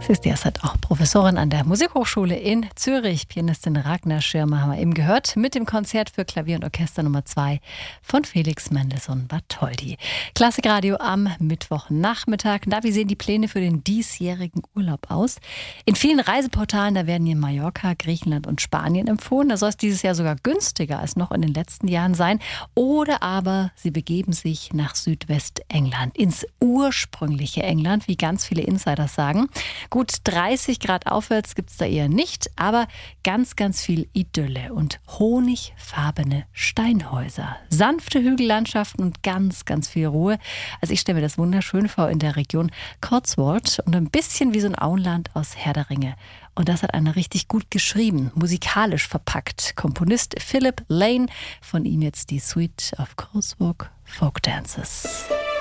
Sie ist derzeit auch Professorin an der Musikhochschule in Zürich. Pianistin Ragnar Schirmer haben wir eben gehört mit dem Konzert für Klavier und Orchester Nummer 2 von Felix Mendelssohn Bartholdy. Klassikradio am Mittwochnachmittag. Na, wie sehen die Pläne für den diesjährigen Urlaub aus? In vielen Reiseportalen, da werden hier Mallorca, Griechenland und Spanien empfohlen. Da soll es dieses Jahr sogar günstiger als noch in den letzten Jahren sein. Oder aber sie begeben sich nach Südwestengland, ins ursprüngliche England, wie ganz viele Insiders sagen. Gut 30 Grad aufwärts gibt es da eher nicht, aber ganz, ganz viel Idylle und honigfarbene Steinhäuser, sanfte Hügellandschaften und ganz, ganz viel Ruhe. Also ich stelle mir das wunderschön vor in der Region Cotswold und ein bisschen wie so ein Auenland aus Herr der Ringe. Und das hat einer richtig gut geschrieben, musikalisch verpackt. Komponist Philip Lane, von ihm jetzt die Suite of Cotswold Folk Dances.